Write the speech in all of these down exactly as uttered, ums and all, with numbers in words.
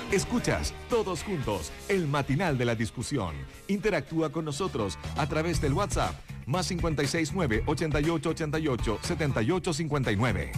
Escuchas Todos Juntos, el matinal de la discusión. Interactúa con nosotros a través del WhatsApp más cinco seis nueve, ocho ocho ocho ocho, siete ocho cinco nueve.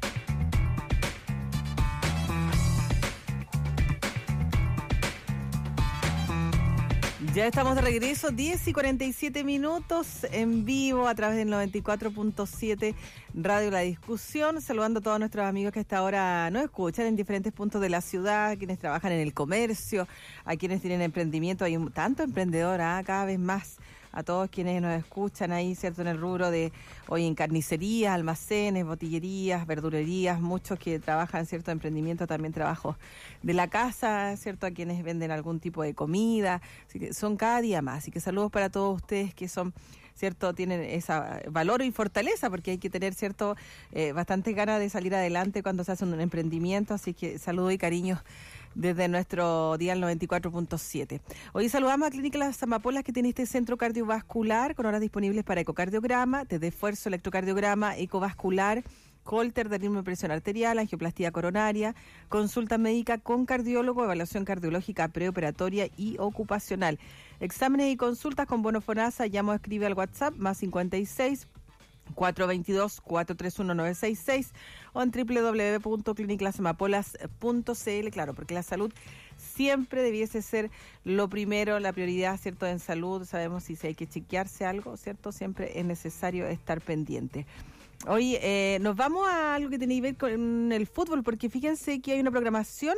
Ya estamos de regreso, diez y cuarenta y siete minutos en vivo a través del noventa y cuatro punto siete Radio La Discusión, saludando a todos nuestros amigos que hasta ahora nos escuchan en diferentes puntos de la ciudad, a quienes trabajan en el comercio, a quienes tienen emprendimiento, hay un, tanto emprendedor, ¿eh? Cada vez más, a todos quienes nos escuchan ahí, ¿cierto? En el rubro de hoy en carnicerías, almacenes, botillerías, verdulerías, muchos que trabajan, ¿cierto? Emprendimiento, también trabajos de la casa, ¿cierto? A quienes venden algún tipo de comida, así que son cada día más, así que saludos para todos ustedes que son, ¿cierto? Tienen esa valor y fortaleza, porque hay que tener, ¿cierto? Eh, bastante ganas de salir adelante cuando se hace un emprendimiento, así que saludos y cariños desde nuestro dial noventa y cuatro punto siete. Hoy saludamos a Clínica Las Amapolas, que tiene este centro cardiovascular con horas disponibles para ecocardiograma, test de esfuerzo, electrocardiograma, ecovascular, Holter de ritmo de presión arterial, angioplastía coronaria, consulta médica con cardiólogo, evaluación cardiológica preoperatoria y ocupacional. Exámenes y consultas con bono FONASA, llamo o escribe al WhatsApp más cincuenta y seis, cuatrocientos veintidós, cuatrocientos treinta y uno, novecientos sesenta y seis o en doble u doble u doble u punto clínica las amapolas punto c l. Claro, porque la salud siempre debiese ser lo primero, la prioridad, ¿cierto? En salud, sabemos si hay que chequearse algo, ¿cierto? Siempre es necesario estar pendiente. Hoy eh, nos vamos a algo que tiene que ver con el fútbol, porque fíjense que hay una programación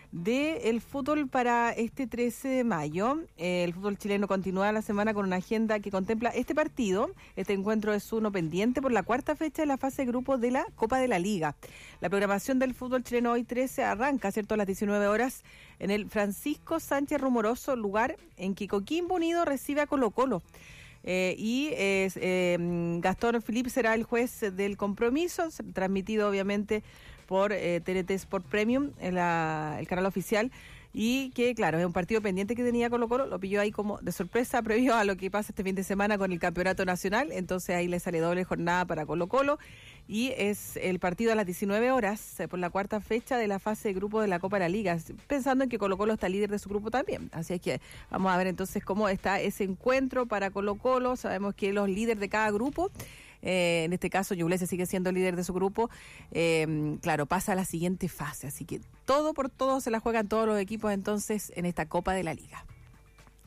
del fútbol para este trece de mayo. Eh, el fútbol chileno continúa la semana con una agenda que contempla este partido. Este encuentro es uno pendiente por la cuarta fecha de la fase de grupos de la Copa de la Liga. La programación del fútbol chileno hoy trece arranca, ¿cierto?, a las diecinueve horas en el Francisco Sánchez Rumoroso, lugar en que Coquimbo Unido recibe a Colo-Colo. Eh, y eh, eh, Gastón Philippe será el juez del compromiso, transmitido obviamente por eh, T N T Sport Premium, en la, el canal oficial, y que claro, es un partido pendiente que tenía Colo-Colo, lo pilló ahí como de sorpresa previo a lo que pasa este fin de semana con el campeonato nacional, entonces ahí le sale doble jornada para Colo-Colo, y es el partido a las diecinueve horas eh, por la cuarta fecha de la fase de grupo de la Copa de la Liga, pensando en que Colo-Colo está líder de su grupo también, así es que vamos a ver entonces cómo está ese encuentro para Colo-Colo. Sabemos que los líderes de cada grupo, Eh, en este caso Ñublense sigue siendo líder de su grupo, eh, claro, pasa a la siguiente fase, así que todo por todo se la juegan todos los equipos entonces en esta Copa de la Liga.